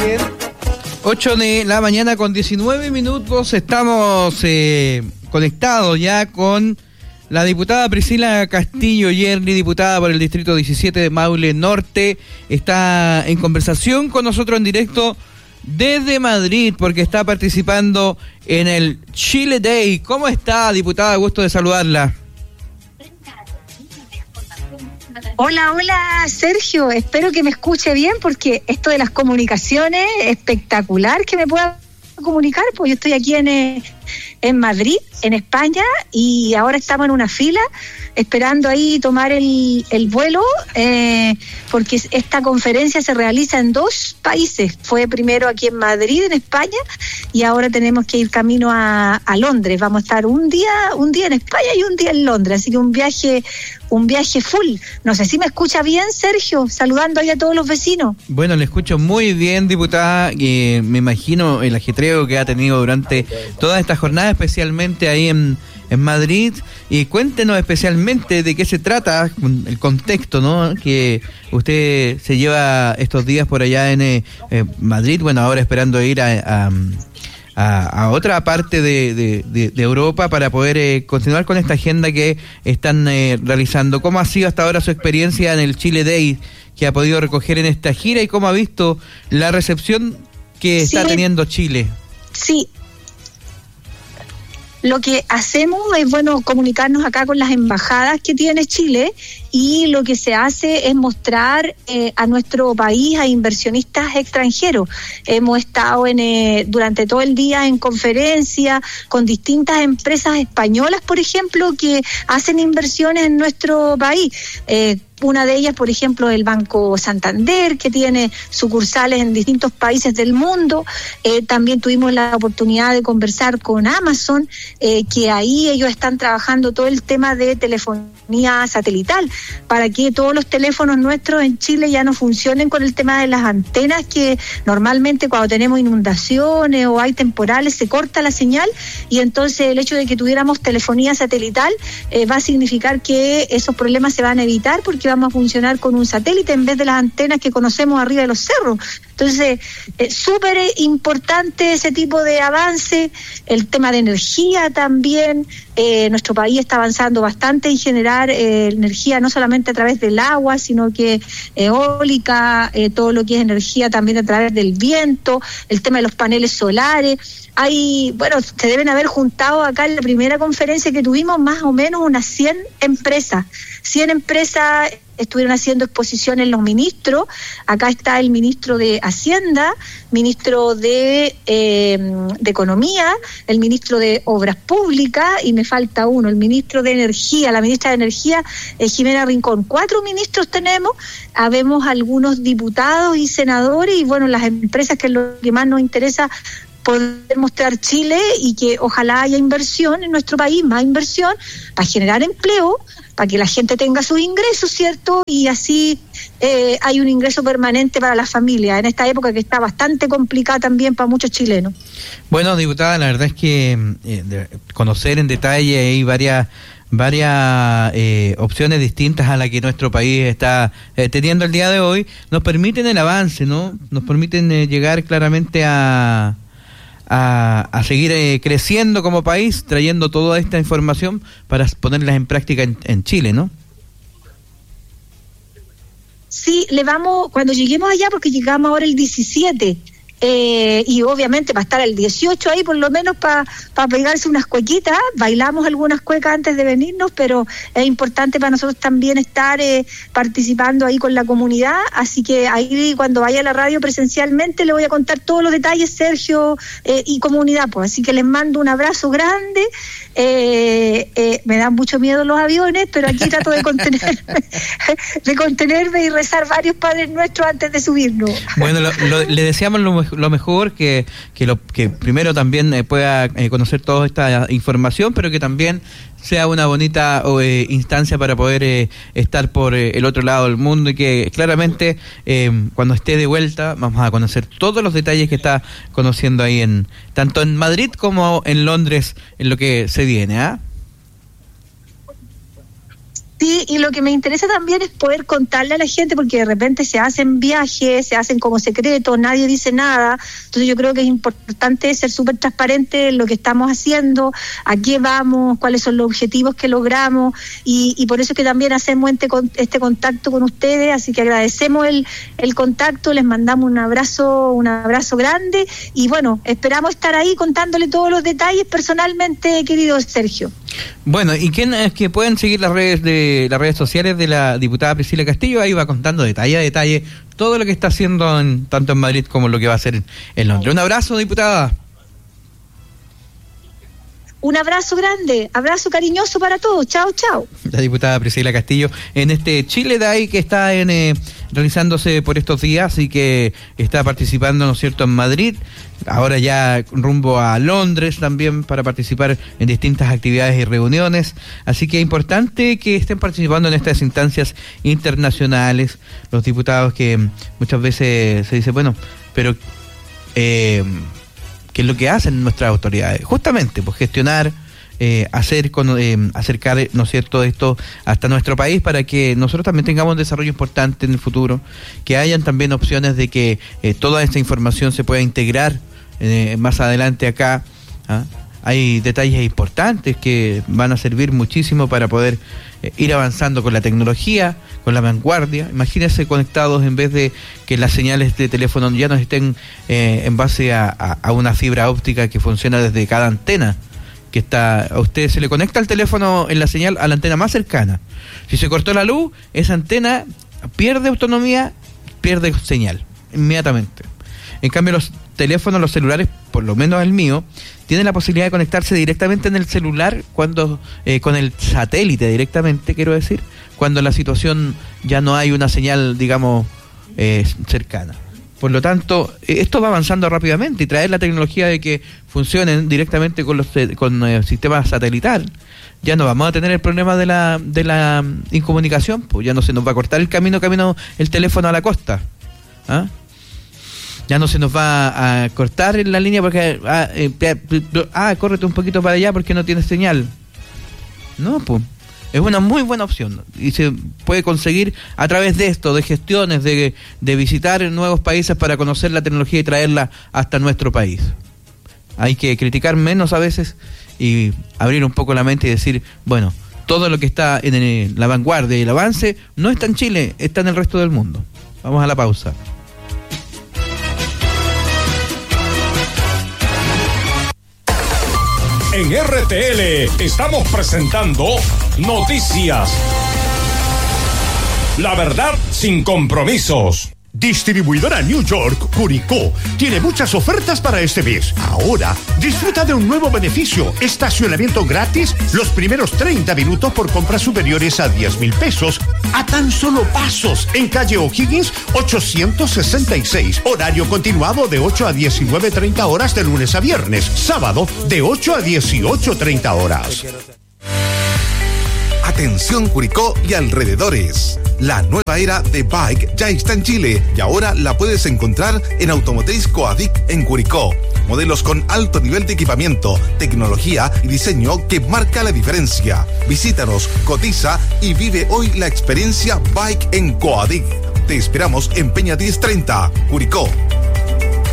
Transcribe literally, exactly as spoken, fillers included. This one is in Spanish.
bien. ocho de la mañana con diecinueve minutos. Estamos eh, conectados ya con la diputada Priscila Castillo Yerli, diputada por el distrito diecisiete de Maule Norte. Está en conversación con nosotros en directo desde Madrid porque está participando en el Chile Day. ¿Cómo está, diputada? Gusto de saludarla. Hola, hola Sergio, espero que me escuche bien porque esto de las comunicaciones es espectacular que me pueda comunicar, pues yo estoy aquí en, en Madrid, en España, y ahora estamos en una fila esperando ahí tomar el, el vuelo, eh, porque esta conferencia se realiza en dos países. Fue primero aquí en Madrid, en España, y ahora tenemos que ir camino a, a Londres. Vamos a estar un día, un día en España y un día en Londres, así que un viaje, un viaje full. No sé si me escucha bien, Sergio, saludando ahí a todos los vecinos. Bueno, le escucho muy bien, diputada, y me imagino el ajetreo que ha tenido durante toda esta jornada, especialmente ahí en, en Madrid, y cuéntenos especialmente de qué se trata, el contexto, ¿no?, que usted se lleva estos días por allá en eh, Madrid, bueno, ahora esperando ir a, a, a, a otra parte de, de, de, de Europa para poder eh, continuar con esta agenda que están eh, realizando. ¿Cómo ha sido hasta ahora su experiencia en el Chile Day que ha podido recoger en esta gira y cómo ha visto la recepción que está sí, teniendo Chile? Sí. Lo que hacemos es, bueno, comunicarnos acá con las embajadas que tiene Chile, y lo que se hace es mostrar eh, a nuestro país a inversionistas extranjeros. Hemos estado en, eh, durante todo el día en conferencia con distintas empresas españolas, por ejemplo, que hacen inversiones en nuestro país. Eh, Una de ellas, por ejemplo, el Banco Santander, que tiene sucursales en distintos países del mundo. Eh, también tuvimos la oportunidad de conversar con Amazon, eh, que ahí ellos están trabajando todo el tema de telefonía satelital, para que todos los teléfonos nuestros en Chile ya no funcionen con el tema de las antenas, que normalmente cuando tenemos inundaciones o hay temporales se corta la señal, y entonces el hecho de que tuviéramos telefonía satelital eh, va a significar que esos problemas se van a evitar, porque vamos a funcionar con un satélite en vez de las antenas que conocemos arriba de los cerros. Entonces, es súper importante ese tipo de avance. El tema de energía también, eh, nuestro país está avanzando bastante en generar eh, energía no solamente a través del agua, sino que eólica, eh, todo lo que es energía también a través del viento, el tema de los paneles solares. Hay, bueno, se deben haber juntado acá en la primera conferencia que tuvimos más o menos unas cien empresas. cien empresas estuvieron haciendo exposiciones los ministros. Acá está el ministro de Hacienda, ministro de, eh, de Economía, el ministro de Obras Públicas, y me falta uno, el ministro de Energía, la ministra de Energía, eh, Jimena Rincón. Cuatro ministros tenemos, habemos algunos diputados y senadores, y bueno, las empresas, que es lo que más nos interesa, poder mostrar Chile, y que ojalá haya inversión en nuestro país, más inversión, para generar empleo, para que la gente tenga sus ingresos, ¿cierto? Y así eh, hay un ingreso permanente para las familias, en esta época que está bastante complicada también para muchos chilenos. Bueno, diputada, la verdad es que eh, de conocer en detalle hay varias varias eh, opciones distintas a las que nuestro país está eh, teniendo el día de hoy, nos permiten el avance, ¿no? Nos permiten eh, llegar claramente a... A, a seguir eh, creciendo como país, trayendo toda esta información para ponerlas en práctica en, en Chile, ¿no? Sí, le vamos, cuando lleguemos allá, porque llegamos ahora el diecisiete, eh, y obviamente va a estar el dieciocho ahí por lo menos para pa pegarse unas cuequitas. Bailamos algunas cuecas antes de venirnos, pero es importante para nosotros también estar eh, participando ahí con la comunidad, así que ahí cuando vaya a la radio presencialmente le voy a contar todos los detalles, Sergio, eh, y comunidad, pues así que les mando un abrazo grande. Eh, eh, me dan mucho miedo los aviones, pero aquí trato de contenerme, de contenerme y rezar varios Padres Nuestros antes de subirnos. Bueno, lo, lo, le deseamos lo, lo mejor, que que, lo, que primero también eh, pueda eh, conocer toda esta información, pero que también sea una bonita eh, instancia para poder eh, estar por eh, el otro lado del mundo, y que claramente eh, cuando esté de vuelta vamos a conocer todos los detalles que está conociendo ahí en tanto en Madrid como en Londres en lo que se viene, ¿ah? ¿eh? Sí, y lo que me interesa también es poder contarle a la gente, porque de repente se hacen viajes, se hacen como secretos, nadie dice nada. Entonces yo creo que es importante ser súper transparente en lo que estamos haciendo, a qué vamos, cuáles son los objetivos que logramos, y, y por eso es que también hacemos este, este contacto con ustedes. Así que agradecemos el, el contacto, les mandamos un abrazo, un abrazo grande, y bueno, esperamos estar ahí contándole todos los detalles personalmente, querido Sergio. Bueno, ¿y quién es que pueden seguir las redes de las redes sociales de la diputada Priscila Castillo? Ahí va contando detalle a detalle todo lo que está haciendo en, tanto en Madrid como lo que va a hacer en, en Londres. Un abrazo, diputada. Un abrazo grande, abrazo cariñoso para todos. Chao, chao. La diputada Priscila Castillo en este Chile Day que está en, eh, realizándose por estos días y que está participando, ¿no es cierto?, en Madrid. Ahora ya rumbo a Londres también para participar en distintas actividades y reuniones. Así que es importante que estén participando en estas instancias internacionales. Los diputados que muchas veces se dice, bueno, pero... Eh, que es lo que hacen nuestras autoridades, justamente, pues gestionar, eh, hacer con, eh, acercar, ¿no es cierto?, esto hasta nuestro país para que nosotros también tengamos un desarrollo importante en el futuro, que hayan también opciones de que eh, toda esta información se pueda integrar eh, más adelante acá. ¿ah? Hay detalles importantes que van a servir muchísimo para poder eh, ir avanzando con la tecnología, con la vanguardia. Imagínense conectados en vez de que las señales de teléfono ya no estén eh, en base a, a, a una fibra óptica que funciona desde cada antena, que está, a usted se le conecta el teléfono en la señal a la antena más cercana. Si se cortó la luz, esa antena pierde autonomía, pierde señal inmediatamente. En cambio, los teléfonos, los celulares, por lo menos el mío, tienen la posibilidad de conectarse directamente en el celular, cuando eh, con el satélite directamente, quiero decir, cuando la situación ya no hay una señal, digamos, eh, cercana. Por lo tanto, esto va avanzando rápidamente, y traer la tecnología de que funcionen directamente con los con el sistema satelital, ya no vamos a tener el problema de la de la incomunicación, pues ya no se nos va a cortar el camino, camino el teléfono a la costa. ¿Ah? Ya no se nos va a cortar en la línea porque, ah, eh, ah, córrete un poquito para allá porque no tienes señal. No, pues, es una muy buena opción y se puede conseguir a través de esto, de gestiones, de, de visitar nuevos países para conocer la tecnología y traerla hasta nuestro país. Hay que criticar menos a veces y abrir un poco la mente y decir, bueno, todo lo que está en el, la vanguardia y el avance no está en Chile, está en el resto del mundo. Vamos a la pausa. En R T L estamos presentando Noticias. La verdad sin compromisos. Distribuidora New York, Curicó, tiene muchas ofertas para este mes. Ahora, disfruta de un nuevo beneficio: estacionamiento gratis los primeros treinta minutos por compras superiores a diez mil pesos, a tan solo pasos, en calle O'Higgins ochocientos sesenta y seis. Horario continuado de ocho a diecinueve treinta horas de lunes a viernes. Sábado de ocho a dieciocho treinta horas. Atención Curicó y alrededores. La nueva era de bike ya está en Chile y ahora la puedes encontrar en Automotriz Coadic en Curicó. Modelos con alto nivel de equipamiento, tecnología y diseño que marca la diferencia. Visítanos, cotiza y vive hoy la experiencia bike en Coadic. Te esperamos en Peña diez treinta, Curicó.